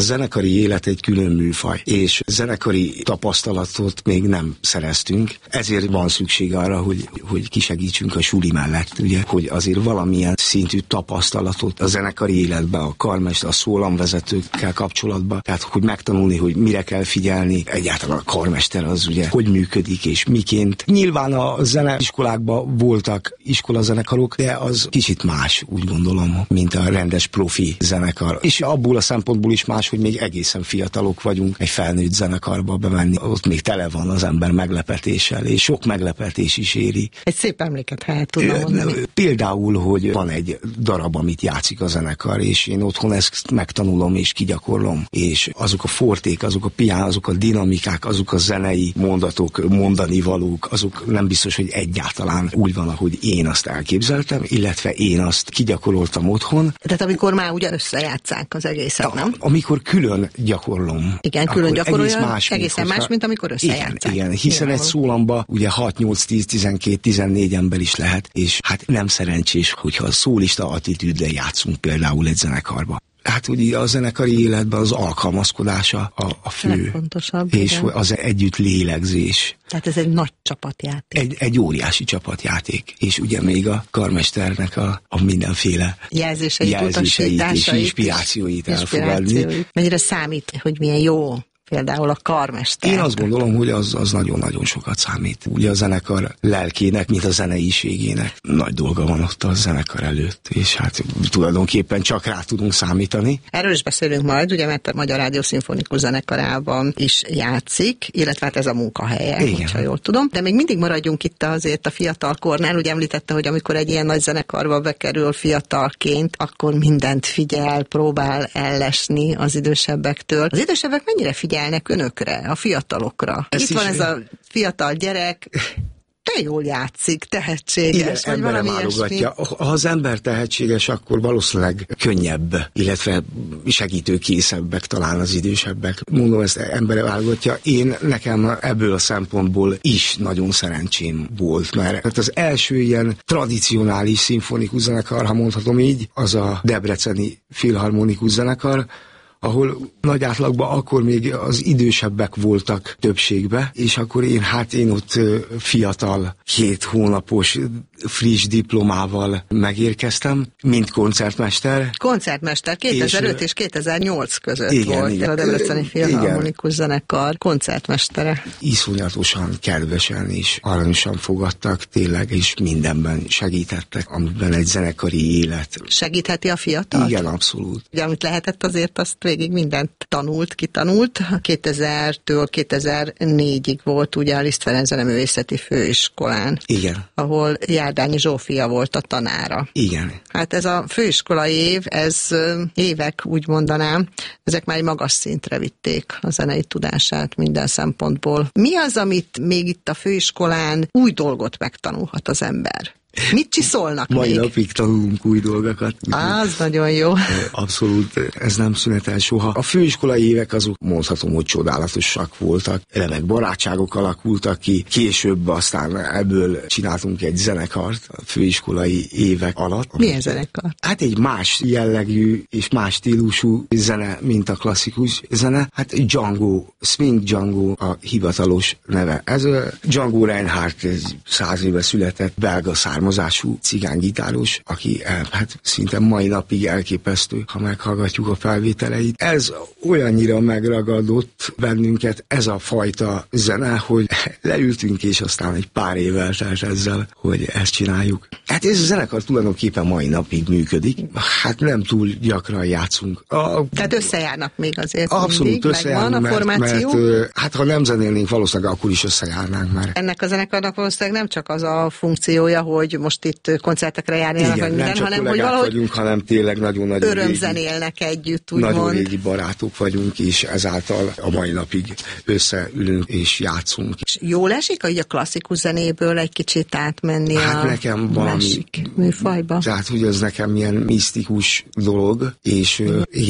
zenekari élet egy külön műfaj, és zenekari tapasztalatot még nem szereztünk, ezért van szükség arra, hogy kisegítsünk a suli mellett, ugye, hogy azért valamilyen szintű tapasztalatot a zenekari életben, a karmester, a szólamvezetőkkel kapcsolatban, tehát hogy megtanulni, hogy mire kell figyelni, egyáltalán a karmester az ugye, hogy működik és miként. Nyilván a zeneiskolákban voltak iskolazenekarok, de az kicsit más, úgy gondolom, mint a rendes profi zenekar. És abból a szempontból is más, hogy még egészen fiatalok vagyunk egy felnőtt zenekarba bemenni. Ott még tele van az ember meglepetéssel, és sok meglepetés is éri. Egy szép emléket hát tudom mondani. Például, hogy van egy darab, amit játszik a zenekar, és én otthon ezt megtanulom és kigyakorlom, és azok a forték, azok a pián, azok a dinamikák, azok a zenei mondatok, mondani valók, azok nem biztos, hogy egyáltalán úgy van, ahogy én azt elképzeltem, illetve én azt kigyakoroltam otthon. Tehát amikor már ugye összejátszák az egészet, nem? Amikor külön gyakorlom. Igen, külön gyakorolja, egészen más, mint amikor összejátszák. Igen, hiszen egy szólamba ugye 6, 8, 10, 12, 14 ember is lehet, és hát nem szerencsés, hogyha a szólista attitűddel játszunk például egy zenekarba. Hát ugye a zenekari életben az alkalmazkodása a fő, legfontosabb, és igen. az együtt lélegzés. Tehát ez egy nagy csapatjáték. Egy óriási csapatjáték, és ugye még a karmesternek a mindenféle jelzéseit és inspirációit elfogadni. Mennyire számít, hogy milyen jó például a karmester? Én azt gondolom, hogy az nagyon-nagyon sokat számít. Ugye a zenekar lelkének, mint a zeneiségének nagy dolga van ott a zenekar előtt, és hát tulajdonképpen csak rá tudunk számítani. Erről is beszélünk majd, ugye, mert a Magyar Rádió Szimfonikus Zenekarában is játszik, illetve hát ez a munkahelye, hogyha jól tudom. De még mindig maradjunk itt azért a fiatalkornál. Ugye említette, hogy amikor egy ilyen nagy zenekarba bekerül fiatalként, akkor mindent figyel, próbál ellesni az idősebbektől. Az idősebbek mennyire figyelnek önökre, a fiatalokra? Itt van ez a fiatal gyerek, te jól játszik, tehetséges, vagy valami ilyesmi. Ha az ember tehetséges, akkor valószínűleg könnyebb, illetve segítőkészebbek talán az idősebbek. Mondom, ezt embere válogatja. Nekem ebből a szempontból is nagyon szerencsém volt, mert az első ilyen tradicionális szimfonikus zenekar, ha mondhatom így, az a debreceni filharmonikus zenekar, ahol nagy átlagban akkor még az idősebbek voltak többségbe, és akkor én ott fiatal, 2 hónapos friss diplomával megérkeztem, mint koncertmester. Koncertmester, 2005 és 2008 között volt a Debreceni Filharmonikus Zenekar koncertmestere. Iszonyatosan kedvesen és aranyosan fogadtak, tényleg, és mindenben segítettek, amiben egy zenekari élet. Segítheti a fiatalt? Igen, abszolút. Ugye, amit lehetett, azért azt végig mindent kitanult. 2000-től 2004-ig volt ugye a Liszt Ferenc Zeneművészeti Főiskolán. Igen. Ahol Járdányi Zsófia volt a tanára. Igen. Hát ez a főiskolai év, ez évek, úgy mondanám, ezek már egy magas szintre vitték a zenei tudását minden szempontból. Mi az, amit még itt a főiskolán új dolgot megtanulhat az ember? Mit csiszolnak Mai még? napig tanulunk új dolgokat. Az nagyon jó. Abszolút, ez nem szünetel soha. A főiskolai évek azok mondhatom, hogy csodálatosak voltak. Remek barátságok alakultak ki. Később aztán ebből csináltunk egy zenekart a főiskolai évek alatt. Milyen zenekar? Hát egy más jellegű és más stílusú zene, mint a klasszikus zene. Hát Django, Swing Django a hivatalos neve. Ez a Django Reinhardt, 100 éve született belga származású cigánygitáros, aki hát szinte mai napig elképesztő, ha meghallgatjuk a felvételeit. Ez olyannyira megragadott bennünket, ez a fajta zene, hogy leültünk, és aztán egy pár év eltelt ezzel, hogy ezt csináljuk. Hát ez a zenekar tulajdonképpen mai napig működik. Hát nem túl gyakran játszunk. Tehát összejárnak még azért. Abszolút mindig, összejárnak, megvan a formáció. mert hát ha nem zenélnénk, valószínűleg akkor is összejárnánk már. Ennek a zenekarnak valószínűleg nem csak az a funkciója, hogy most itt koncertekre járjanak, vagy minden, hanem hogy valahogy vagyunk, hanem tényleg nagyon-nagyon örömzenélnek együtt, úgymond. Nagyon régi barátok vagyunk, és ezáltal a mai napig összeülünk és játszunk. És jól esik, hogy a klasszikus zenéből egy kicsit átmenni hát a nekem valami műfajba? Tehát, hogy ez nekem ilyen misztikus dolog, és igen,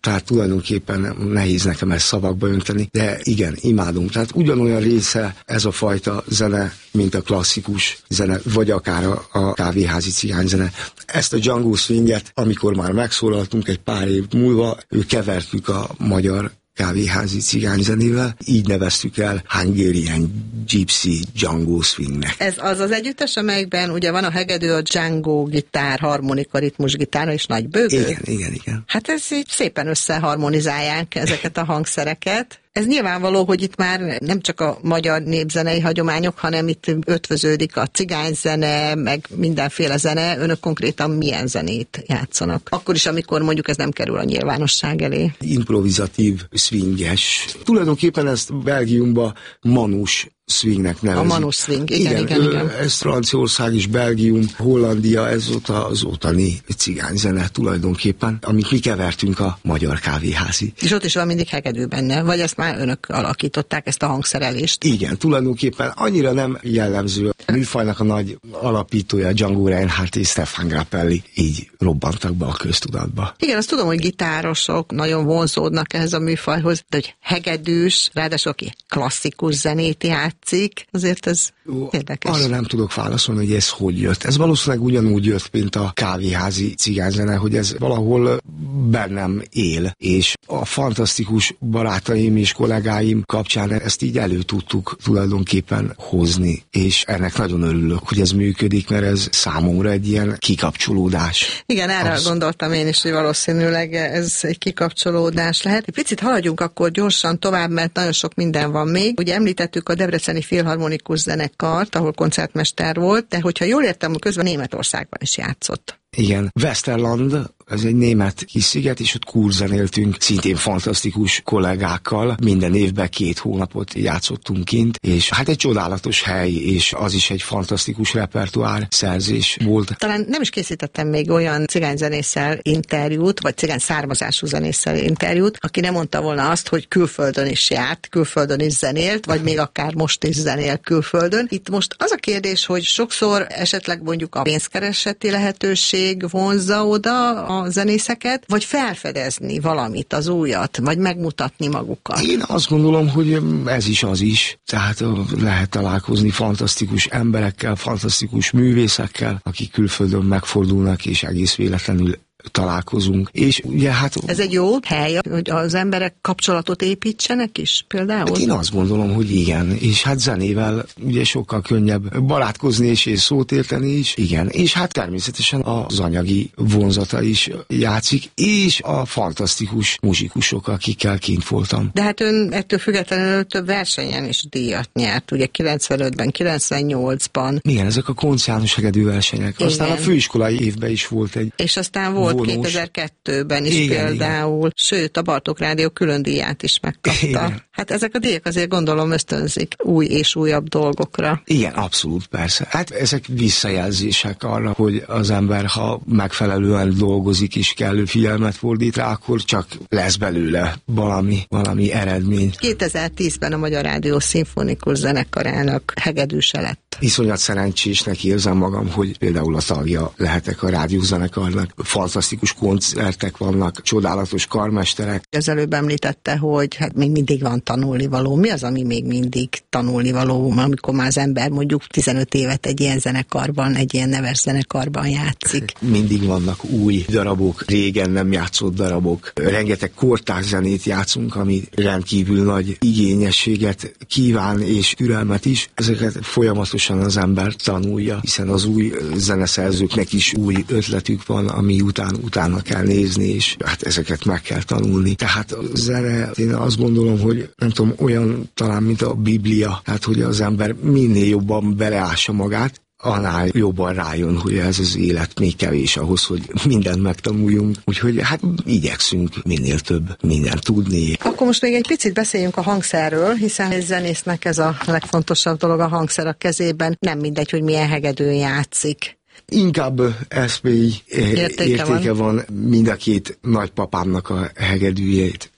tehát tulajdonképpen nehéz nekem ezt szavakba önteni, de igen, imádunk. Tehát ugyanolyan része ez a fajta zene, mint a klasszikus zene, vagy akár a kávéházi cigányzene. Ezt a Django Swinget, amikor már megszólaltunk egy pár év múlva, kevertük a magyar kávéházi cigányzenével, így neveztük el Hungarian Gypsy Django Swingnek. Ez az együttes, amelyikben ugye van a hegedű, a Django gitár, harmonika, ritmusgitár és nagy bőgő? Igen. Hát ez így szépen összeharmonizálják ezeket a hangszereket. Ez nyilvánvaló, hogy itt már nem csak a magyar népzenei hagyományok, hanem itt ötvöződik a cigányzene, meg mindenféle zene. Önök konkrétan milyen zenét játszanak? Akkor is, amikor mondjuk ez nem kerül a nyilvánosság elé. Improvizatív, swinges. Tulajdonképpen ezt Belgiumban manus swingnek nevezik. A manus swing, igen. Ez Franciaország és Belgium, Hollandia, ez az ottani cigányzene tulajdonképpen, amit mi kevertünk a magyar kávéházi. És ott is van mindig hegedű benne, vagy ezt már önök alakították, ezt a hangszerelést? Igen, tulajdonképpen annyira nem jellemző. A műfajnak a nagy alapítója Django Reinhardt és Stefan Grappelli így robbantak be a köztudatba. Igen, azt tudom, hogy gitárosok nagyon vonzódnak ehhez a műfajhoz, de hogy hegedűs, ráadásul aki klasszikus zenét játszik, azért ez érdekes. Arra nem tudok válaszolni, hogy ez hogy jött. Ez valószínűleg ugyanúgy jött, mint a kávéházi cigányzene, hogy ez valahol bennem él, és a fantasztikus barátaim és kollégáim kapcsán ezt így elő tudtuk tulajdonképpen hozni, és ennek nagyon örülök, hogy ez működik, mert ez számomra egy ilyen kikapcsolódás. Igen, erre gondoltam én is, hogy valószínűleg ez egy kikapcsolódás lehet. Egy picit haladjunk akkor gyorsan tovább, mert nagyon sok minden van még. Ugye említettük a Debreceni Filharmonikus Zenekart, ahol koncertmester volt, de hogyha jól értem, közben Németországban is játszott. Igen, Westerland, ez egy német kis sziget, és ott kurzenéltünk szintén fantasztikus kollégákkal. Minden évben 2 hónapot játszottunk kint, és hát egy csodálatos hely, és az is egy fantasztikus repertoár szerzés volt. Talán nem is készítettem még olyan cigányzenésszel interjút, vagy cigány származású zenésszel interjút, aki nem mondta volna azt, hogy külföldön is járt, külföldön is zenélt, vagy még akár most is zenél külföldön. Itt most az a kérdés, hogy sokszor esetleg mondjuk a pénzkereseti lehetőség vonzza oda a zenészeket, vagy felfedezni valamit, az újat, vagy megmutatni magukat? Én azt gondolom, hogy ez is az is. Tehát lehet találkozni fantasztikus emberekkel, fantasztikus művészekkel, akik külföldön megfordulnak, és egész véletlenül találkozunk. És ugye hát... Ez egy jó hely, hogy az emberek kapcsolatot építsenek is például? Hát én azt gondolom, hogy igen. És hát zenével ugye sokkal könnyebb barátkozni és szót érteni is. Igen. És hát természetesen az anyagi vonzata is játszik, és a fantasztikus muzsikusok, akikkel kint voltam. De hát ön ettől függetlenül több versenyen is díjat nyert, ugye 95-ben, 98-ban. Igen, ezek a konciános hegedű versenyek. Igen. Aztán a főiskolai évben is volt egy... És aztán volt 2002-ben is például, igen. Sőt, a Bartók Rádió külön díját is megkapta. Igen. Hát ezek a díjak azért gondolom ösztönzik új és újabb dolgokra. Igen, abszolút, persze. Hát ezek visszajelzések arra, hogy az ember, ha megfelelően dolgozik és kellő figyelmet fordít rá, akkor csak lesz belőle valami eredmény. 2010-ben a Magyar Rádió Szimfonikus Zenekarának hegedűse lett. Iszonyat szerencsésnek érzem magam, hogy például a tagja lehetek a rádiózenekarnak. Fantasztikus koncertek vannak, csodálatos karmesterek. Az előbb említette, hogy hát még mindig van tanulnivaló. Mi az, ami még mindig tanulnivaló, amikor már az ember mondjuk 15 évet egy ilyen zenekarban, egy ilyen neves zenekarban játszik? Mindig vannak új darabok, régen nem játszott darabok. Rengeteg kortárs zenét játszunk, ami rendkívül nagy igényességet kíván és türelmet is. Ezeket folyamatosan az ember tanulja, hiszen az új zeneszerzőknek is új ötletük van, ami utána kell nézni, és hát ezeket meg kell tanulni. Tehát a zene, én azt gondolom, hogy nem tudom, olyan talán, mint a Biblia, tehát hogy az ember minél jobban beleássa magát, annál jobban rájön, hogy ez az élet még kevés ahhoz, hogy mindent megtanuljunk. Úgyhogy hát igyekszünk minél több mindent tudni. Akkor most még egy picit beszéljünk a hangszerről, hiszen egy zenésznek ez a legfontosabb dolog, a hangszer a kezében. Nem mindegy, hogy milyen hegedűn játszik. Inkább SPI értéke van mind a két nagypapámnak a hegedűjét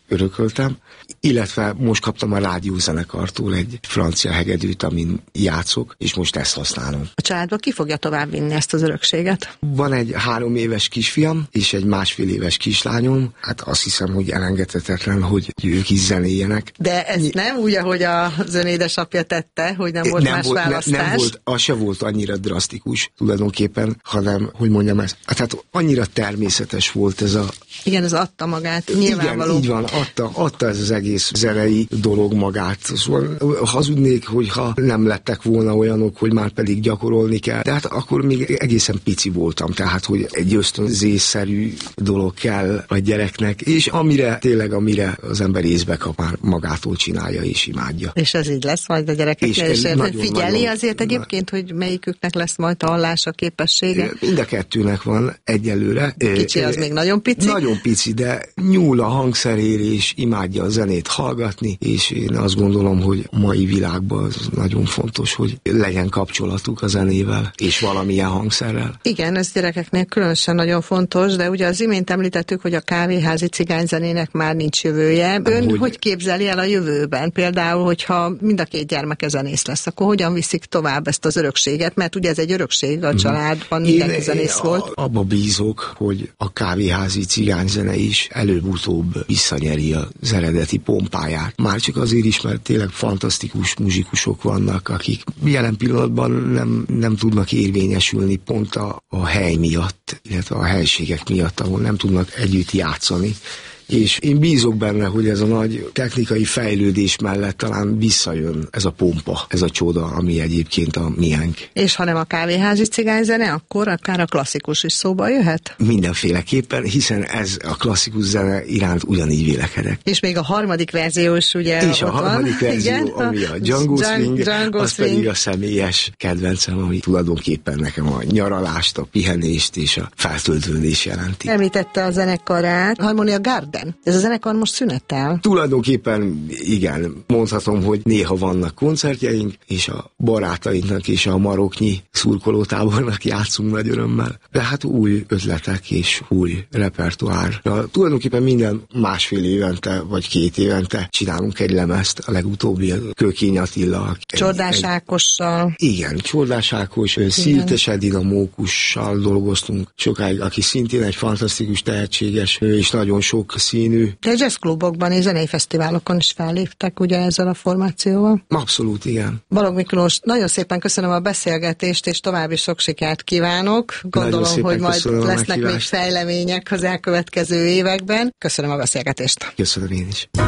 örököltem, illetve most kaptam a rádiózenekartól egy francia hegedűt, amin játszok, és most ezt használom. A családba ki fogja tovább vinni ezt az örökséget? Van egy 3 éves kisfiam, és egy 1,5 éves kislányom. Hát azt hiszem, hogy elengedhetetlen, hogy ők is zenéljenek. De ez nem úgy, ahogy az ön édesapja tette, hogy nem volt más választás? Nem volt, az se volt annyira drasztikus tulajdonképpen, hanem, hogy mondjam ezt, tehát annyira természetes volt ez a... Igen, ez adta magát, nyilvánvaló. Igen, így van, adta ez az egész zenei dolog magát. Szóval hazudnék, hogyha nem lettek volna olyanok, hogy már pedig gyakorolni kell. De hát akkor még egészen pici voltam, tehát hogy egy ösztönzésszerű dolog kell a gyereknek, és amire az ember észbe kap, már magától csinálja és imádja. És ez így lesz majd a gyerekeknél, és figyeli azért egyébként, hogy melyiküknek lesz majd hallása, képessége? Mind a kettőnek van egyelőre. Kicsi az még nagyon pici? Nagyon pici, de nyúl a hangszerére, és imádja a zenét hallgatni, és én azt gondolom, hogy a mai világban az nagyon fontos, hogy legyen kapcsolatuk a zenével, és valamilyen hangszerrel. Igen, ez gyerekeknél különösen nagyon fontos, de ugye az imént említettük, hogy a kávéházi cigányzenének már nincs jövője. Ön hogy képzeli el a jövőben? Például, hogyha mind a 2 gyermeke zenész lesz, akkor hogyan viszik tovább ezt az örökséget? Mert ugye ez egy örökség a családban, mindenki zenész volt. Abba bízok, hogy a kávéházi cigányzene is előbb-utóbb visszanyeri az eredeti pompáját. Már csak azért is, mert tényleg fantasztikus muzsikusok vannak, akik jelen pillanatban nem tudnak érvényesülni pont a hely miatt, illetve a helységek miatt, ahol nem tudnak együtt játszani. És én bízok benne, hogy ez a nagy technikai fejlődés mellett talán visszajön ez a pompa, ez a csoda, ami egyébként a miénk. És ha nem a kávéházi cigányzene, akkor akár a klasszikus is szóba jöhet? Mindenféleképpen, hiszen ez a klasszikus zene iránt ugyanígy vélekedek. És még a harmadik verzió is ugye és a harmadik verzió, igen? Ami a Django Swing, az Swing. pedig a személyes kedvencem, ami tulajdonképpen nekem a nyaralást, a pihenést és a feltöltődést jelenti. Említette a zenekarát, Harmonia Garden. Ez a zenekar most szünetel? Tulajdonképpen igen, mondhatom, hogy néha vannak koncertjeink, és a barátainknak és a maroknyi szurkolótábornak játszunk nagy örömmel. De hát új ötletek és új repertoár. Tulajdonképpen minden 1,5 évente vagy 2 évente csinálunk egy lemezt, a legutóbbi Kőkény Attila. Csordás Ákossal. Igen, Csordás Ákos, Szirtes Edina Mókussal dolgoztunk sokáig, aki szintén egy fantasztikus, tehetséges és nagyon sok színű. De jazzklubokban és zenei fesztiválokon is felléptek ugye ezzel a formációval? Abszolút, igen. Balogh Miklós, nagyon szépen köszönöm a beszélgetést, és további sok sikert kívánok. Gondolom, hogy majd lesznek még fejlemények az elkövetkező években. Köszönöm a beszélgetést. Köszönöm én is.